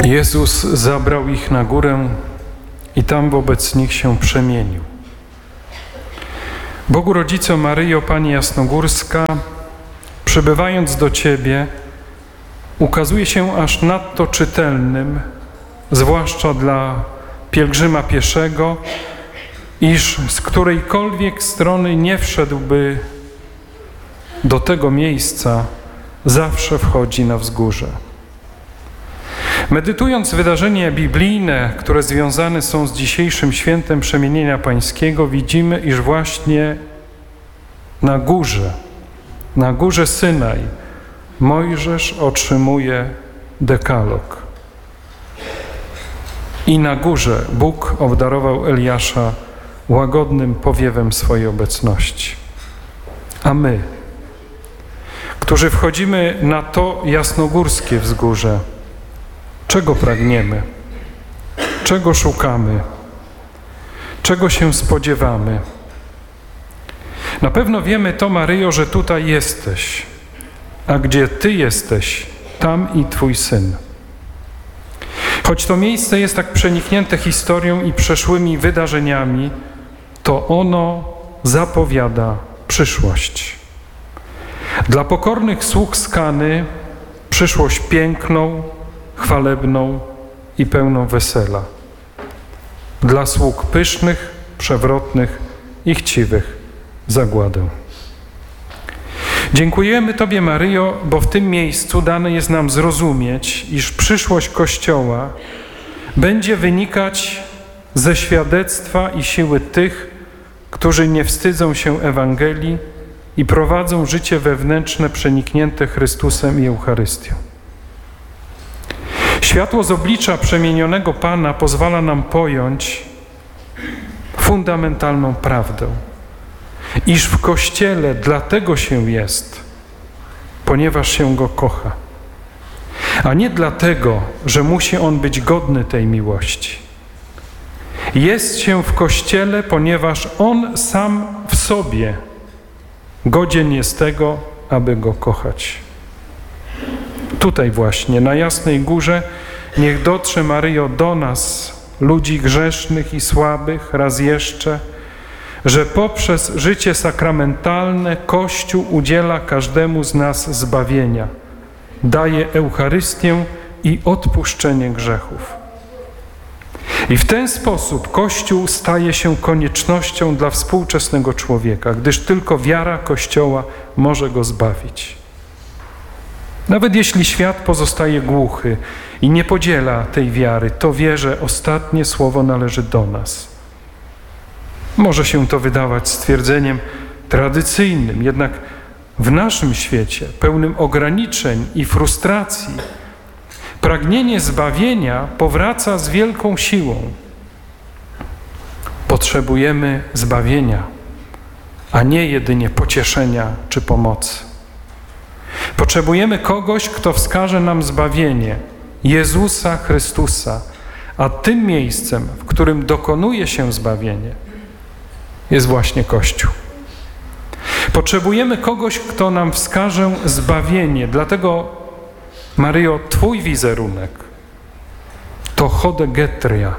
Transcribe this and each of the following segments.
Jezus zabrał ich na górę i tam wobec nich się przemienił. Bogu Rodzico Maryjo, Pani Jasnogórska, przybywając do Ciebie, ukazuje się aż nadto czytelnym, zwłaszcza dla pielgrzyma pieszego, iż z którejkolwiek strony nie wszedłby do tego miejsca, zawsze wchodzi na wzgórze. Medytując wydarzenia biblijne, które związane są z dzisiejszym świętem Przemienienia Pańskiego, widzimy, iż właśnie na górze Synaj, Mojżesz otrzymuje dekalog. I na górze Bóg obdarował Eliasza łagodnym powiewem swojej obecności. A my, którzy wchodzimy na to jasnogórskie wzgórze, czego pragniemy? Czego szukamy? Czego się spodziewamy? Na pewno wiemy to, Maryjo, że tutaj jesteś, a gdzie Ty jesteś, tam i Twój Syn. Choć to miejsce jest tak przeniknięte historią i przeszłymi wydarzeniami, to ono zapowiada przyszłość. Dla pokornych sług Skany przyszłość piękną, chwalebną i pełną wesela. Dla sług pysznych, przewrotnych i chciwych zagładę. Dziękujemy Tobie, Maryjo, bo w tym miejscu dane jest nam zrozumieć, iż przyszłość Kościoła będzie wynikać ze świadectwa i siły tych, którzy nie wstydzą się Ewangelii i prowadzą życie wewnętrzne przeniknięte Chrystusem i Eucharystią. Światło z oblicza przemienionego Pana pozwala nam pojąć fundamentalną prawdę, iż w Kościele dlatego się jest, ponieważ się Go kocha, a nie dlatego, że musi On być godny tej miłości. Jest się w Kościele, ponieważ On sam w sobie godzien jest tego, aby Go kochać. Tutaj właśnie, na Jasnej Górze, niech dotrze, Maryjo, do nas, ludzi grzesznych i słabych, raz jeszcze, że poprzez życie sakramentalne Kościół udziela każdemu z nas zbawienia, daje Eucharystię i odpuszczenie grzechów. I w ten sposób Kościół staje się koniecznością dla współczesnego człowieka, gdyż tylko wiara Kościoła może go zbawić. Nawet jeśli świat pozostaje głuchy i nie podziela tej wiary, to wie, że ostatnie słowo należy do nas. Może się to wydawać stwierdzeniem tradycyjnym, jednak w naszym świecie, pełnym ograniczeń i frustracji, pragnienie zbawienia powraca z wielką siłą. Potrzebujemy zbawienia, a nie jedynie pocieszenia czy pomocy. Potrzebujemy kogoś, kto wskaże nam zbawienie, Jezusa Chrystusa, a tym miejscem, w którym dokonuje się zbawienie, jest właśnie Kościół. Potrzebujemy kogoś, kto nam wskaże zbawienie, dlatego, Maryjo, Twój wizerunek to chodegetria,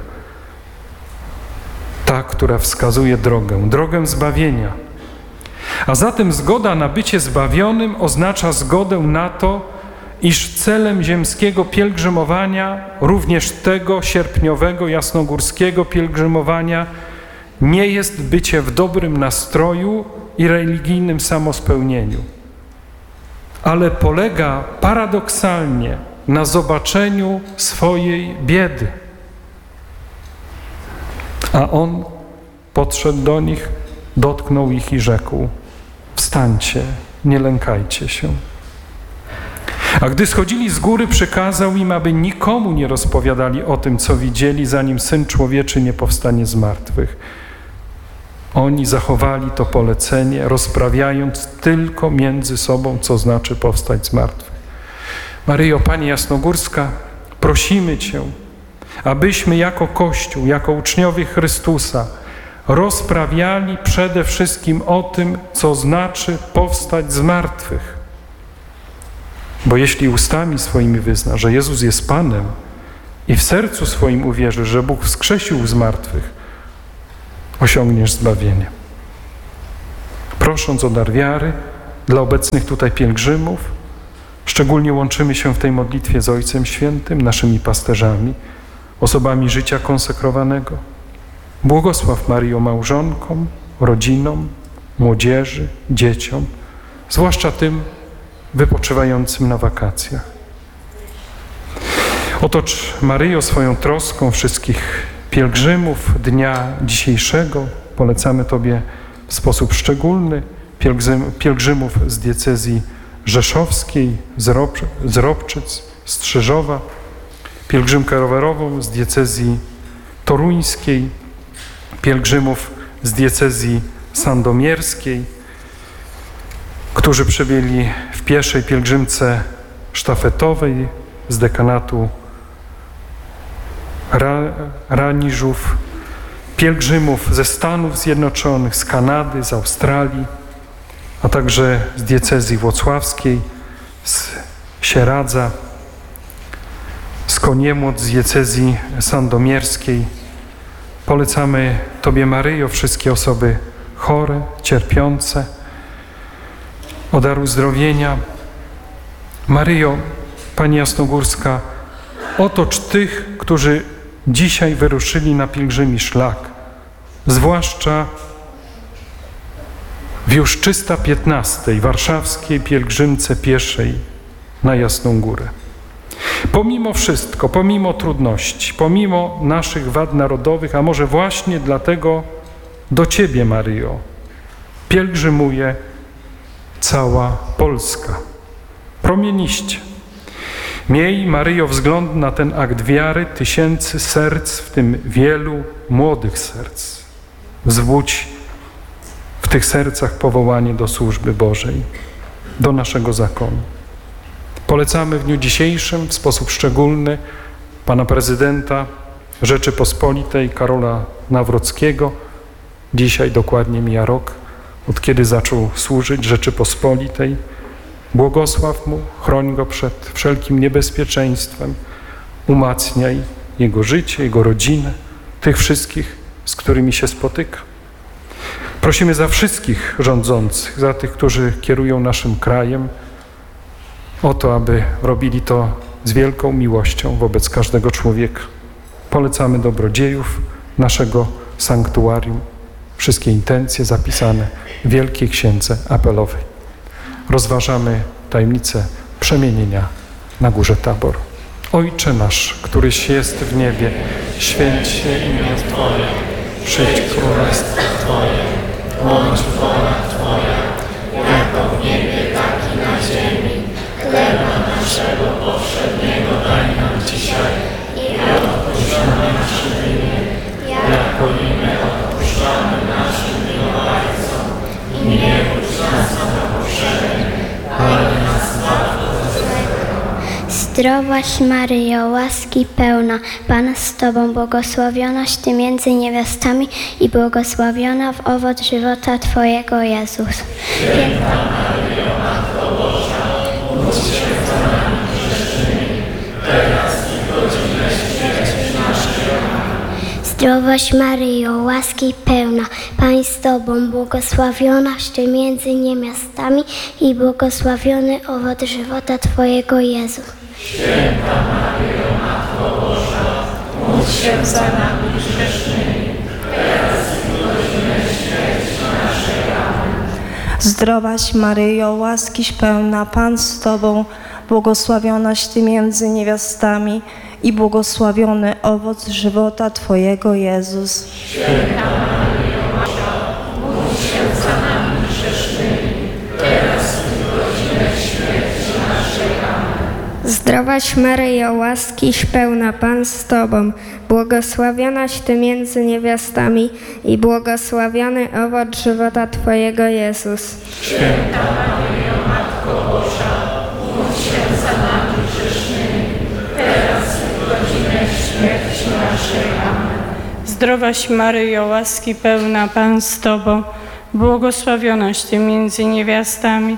ta, która wskazuje drogę zbawienia. A zatem zgoda na bycie zbawionym oznacza zgodę na to, iż celem ziemskiego pielgrzymowania, również tego sierpniowego, jasnogórskiego pielgrzymowania, nie jest bycie w dobrym nastroju i religijnym samospełnieniu, ale polega paradoksalnie na zobaczeniu swojej biedy. A On podszedł do nich, dotknął ich i rzekł: wstańcie, nie lękajcie się. A gdy schodzili z góry, przykazał im, aby nikomu nie rozpowiadali o tym, co widzieli, zanim Syn Człowieczy nie powstanie z martwych. Oni zachowali to polecenie, rozprawiając tylko między sobą, co znaczy powstać z martwych. Maryjo, Pani Jasnogórska, prosimy Cię, abyśmy jako Kościół, jako uczniowie Chrystusa rozprawiali przede wszystkim o tym, co znaczy powstać z martwych. Bo jeśli ustami swoimi wyzna, że Jezus jest Panem, i w sercu swoim uwierzysz, że Bóg wskrzesił z martwych, osiągniesz zbawienie. Prosząc o dar wiary dla obecnych tutaj pielgrzymów, szczególnie łączymy się w tej modlitwie z Ojcem Świętym, naszymi pasterzami, osobami życia konsekrowanego. Błogosław Maryjo małżonkom, rodzinom, młodzieży, dzieciom, zwłaszcza tym wypoczywającym na wakacjach. Otocz Maryjo swoją troską wszystkich pielgrzymów dnia dzisiejszego. Polecamy Tobie w sposób szczególny pielgrzymów z diecezji rzeszowskiej, z Ropczyc, z Strzyżowa, pielgrzymkę rowerową z diecezji toruńskiej, pielgrzymów z diecezji sandomierskiej, którzy przybyli w pierwszej pielgrzymce sztafetowej z dekanatu Raniżów, pielgrzymów ze Stanów Zjednoczonych, z Kanady, z Australii, a także z diecezji włocławskiej, z Sieradza, z Koniemłot, z diecezji sandomierskiej. Polecamy Tobie, Maryjo, wszystkie osoby chore, cierpiące, o dar uzdrowienia. Maryjo, Pani Jasnogórska, otocz tych, którzy dzisiaj wyruszyli na pielgrzymi szlak, zwłaszcza w już 315. warszawskiej pielgrzymce pieszej na Jasną Górę. Pomimo wszystko, pomimo trudności, pomimo naszych wad narodowych, a może właśnie dlatego do Ciebie, Maryjo, pielgrzymuje cała Polska. Promieniście. Miej, Maryjo, wzgląd na ten akt wiary tysięcy serc, w tym wielu młodych serc. Wzbudź w tych sercach powołanie do służby Bożej, do naszego zakonu. Polecamy w dniu dzisiejszym w sposób szczególny Pana Prezydenta Rzeczypospolitej Karola Nawrockiego. Dzisiaj dokładnie mija rok, od kiedy zaczął służyć Rzeczypospolitej. Błogosław mu, chroń go przed wszelkim niebezpieczeństwem, umacniaj jego życie, jego rodzinę, tych wszystkich, z którymi się spotyka. Prosimy za wszystkich rządzących, za tych, którzy kierują naszym krajem, o to, aby robili to z wielką miłością wobec każdego człowieka. Polecamy dobrodziejów naszego sanktuarium, wszystkie intencje zapisane w Wielkiej Księdze Apelowej. Rozważamy tajemnicę przemienienia na Górze Tabor. Ojcze nasz, któryś jest w niebie, święć się imię Twoje, przyjdź królestwo Twoje, bądź wola Twoja, jako w niebie, tak i na ziemi. Chleba naszego powszedniego daj nam dzisiaj i odpuść nam nasze winy, jako i my odpuszczamy naszym winowajcom. I nie wódź nas na pokuszenie, ale nas zbaw od złego. Zdrowaś Maryjo, łaski pełna, Pan z Tobą, błogosławionaś Ty między niewiastami i błogosławiona w owoc żywota Twojego, Jezus. Święta Maryjo, Matko Boża, módl się za nami grzesznymi, teraz i w godzinę śmierci naszej. Amen. Zdrowaś Maryjo, łaski pełna, Pan z Tobą, błogosławionaś Ty między niewiastami i błogosławiony owoc żywota Twojego, Jezus. Święta Maryjo, Matko Boża, módl się za nami grzesznymi, teraz i w godzinę śmierci naszej. Amen. Zdrowaś Maryjo, łaskiś pełna, Pan z Tobą, błogosławionaś Ty między niewiastami i błogosławiony owoc żywota Twojego, Jezus. Święta Maryjo, Boża, módl się za nami grzesznymi, teraz i w godzinę śmierci naszej. Amen. Zdrowaś Maryjo, łaskiś pełna, Pan z Tobą, błogosławionaś Ty między niewiastami i błogosławiony owoc żywota Twojego, Jezus. Święta Maryjo, Matko Boża, módl się za nami grzesznymi, teraz i w godzinę śmierci naszej. Amen. Zdrowaś Maryjo, łaski pełna, Pan z Tobą, błogosławionaś Ty między niewiastami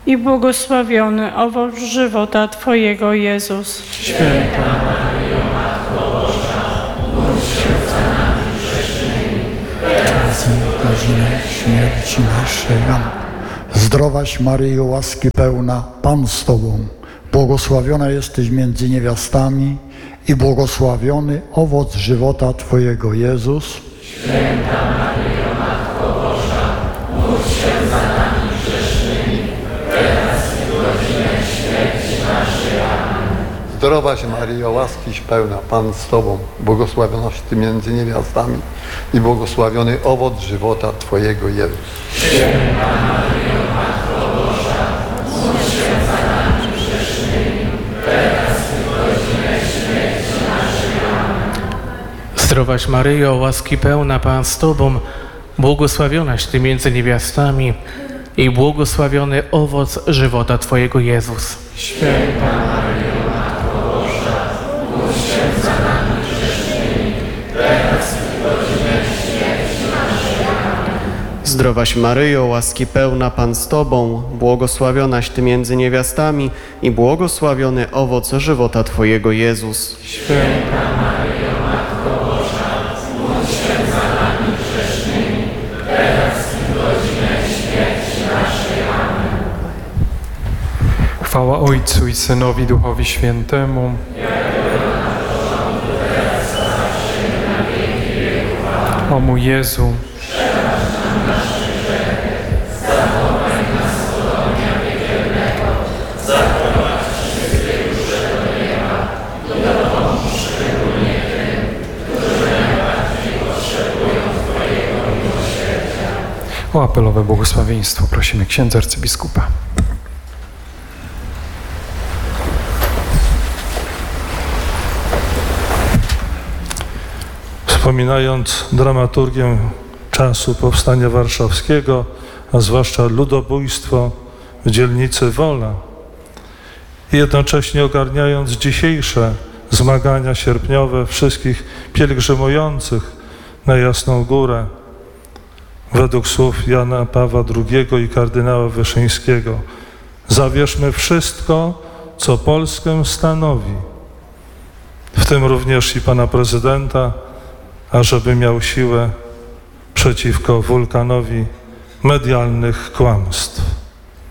i błogosławiony owoc żywota Twojego, Jezus. Święta Maryjo, Matko Boża, módl się za nami grzesznymi, teraz i w godzinę śmierci naszej. Amen. Zdrowaś Maryjo, łaski pełna, Pan z Tobą, błogosławiona jesteś między niewiastami i błogosławiony owoc żywota Twojego, Jezus. Święta Maryjo, Matko Boża, módl się za nami grzesznymi, teraz i w godzinę śmierci naszej. Amen. Zdrowaś Maryjo, łaskiś pełna, Pan z Tobą, błogosławionaś Ty między niewiastami i błogosławiony owoc żywota Twojego, Jezus. Święta Maryjo, Matko Boża, módl się za nami grzesznymi, teraz i w godzinę śmierci naszej. Amen. Zdrowaś Maryjo, łaski pełna, Pan z Tobą, błogosławionaś Ty między niewiastami i błogosławiony owoc żywota Twojego, Jezus. Święta Maryjo, Matko Boża, módl się za nami grzesznymi, teraz i w godzinę śmierci naszej. Amen. Zdrowaś Maryjo, łaski pełna, Pan z Tobą, błogosławionaś Ty między niewiastami i błogosławiony owoc żywota Twojego, Jezus. Święta Maryjo, Matko Boża, módl się za nami grzesznymi, teraz i w godzinę śmierci naszej. Amen. Chwała Ojcu i Synowi, Duchowi Świętemu. O mój Jezu, o apelowe błogosławieństwo prosimy księdza arcybiskupa. Wspominając dramaturgię czasu Powstania Warszawskiego, a zwłaszcza ludobójstwo w dzielnicy Wola, i jednocześnie ogarniając dzisiejsze zmagania sierpniowe wszystkich pielgrzymujących na Jasną Górę, według słów Jana Pawła II i kardynała Wyszyńskiego, zawierzmy wszystko, co Polskę stanowi, w tym również i pana prezydenta, ażeby miał siłę przeciwko wulkanowi medialnych kłamstw.